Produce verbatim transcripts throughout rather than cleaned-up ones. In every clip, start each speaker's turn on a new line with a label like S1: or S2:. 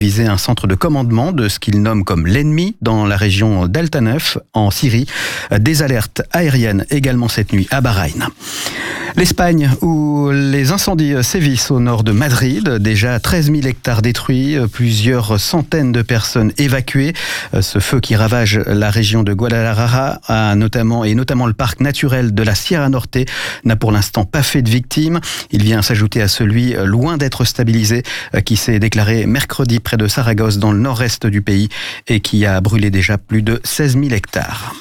S1: visait un centre de commandement de ce qu'il nomme comme l'ennemi dans la région d'Al-Tanef, en Syrie. Des alertes aériennes également cette nuit à Bahreïn. L'Espagne, où les incendies sévissent au nord de Madrid, déjà treize mille hectares détruits, plusieurs centaines de personnes évacuées. Ce feu qui ravage la région de Guadalajara, a notamment, et notamment le parc naturel de la Sierra Norte, n'a pour l'instant pas fait de victimes. Il vient s'ajouter à celui, loin d'être stabilisé, qui s'est déclaré mercredi près de Saragosse, dans le nord-est du pays, et qui a brûlé déjà plus de seize mille hectares.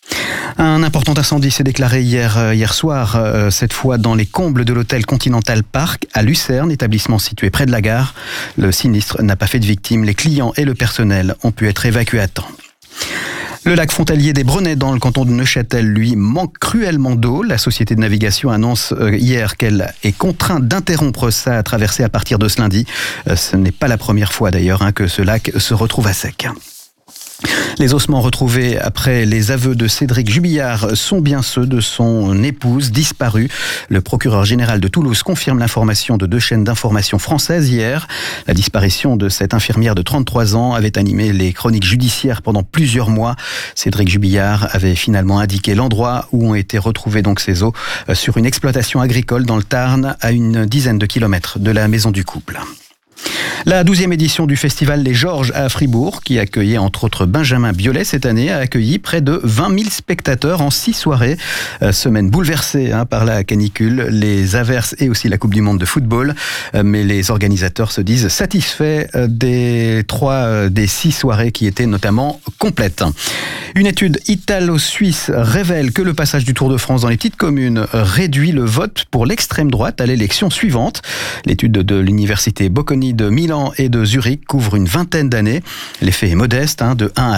S1: Un important incendie s'est déclaré hier, hier soir, euh, cette fois dans les combles de l'hôtel Continental Park à Lucerne, établissement situé près de la gare. Le sinistre n'a pas fait de victimes. Les clients et le personnel ont pu être évacués à temps. Le lac frontalier des Brenets dans le canton de Neuchâtel, lui, manque cruellement d'eau. La société de navigation annonce hier qu'elle est contrainte d'interrompre sa traversée à partir de ce lundi. Ce n'est pas la première fois d'ailleurs hein, que ce lac se retrouve à sec. Les ossements retrouvés après les aveux de Cédric Jubillard sont bien ceux de son épouse disparue. Le procureur général de Toulouse confirme l'information de deux chaînes d'information françaises hier. La disparition de cette infirmière de trente-trois ans avait animé les chroniques judiciaires pendant plusieurs mois. Cédric Jubillard avait finalement indiqué l'endroit où ont été retrouvés donc ces os sur une exploitation agricole dans le Tarn, à une dizaine de kilomètres de la maison du couple. La douzième édition du festival Les Georges à Fribourg, qui accueillait entre autres Benjamin Biolay cette année, a accueilli près de vingt mille spectateurs en six soirées. Euh, semaine bouleversée hein, par la canicule, les averses et aussi la Coupe du Monde de football. Euh, mais les organisateurs se disent satisfaits euh, des trois euh, des six soirées qui étaient notamment complètes. Une étude italo-suisse révèle que le passage du Tour de France dans les petites communes réduit le vote pour l'extrême droite à l'élection suivante. L'étude de l'université Bocconi de Milan et de Zurich couvre une vingtaine d'années. L'effet est modeste, hein, de un à